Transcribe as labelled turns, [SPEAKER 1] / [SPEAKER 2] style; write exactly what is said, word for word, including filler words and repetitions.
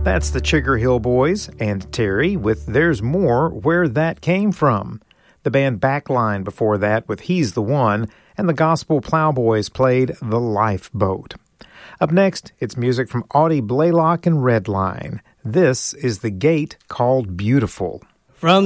[SPEAKER 1] That's the Chigger Hill Boys and Terry with There's More Where That Came From. The band Backline before that with He's the One, and the Gospel Plowboys played The Lifeboat. Up next, it's music from Audie Blaylock and Redline. This is The Gate Called Beautiful.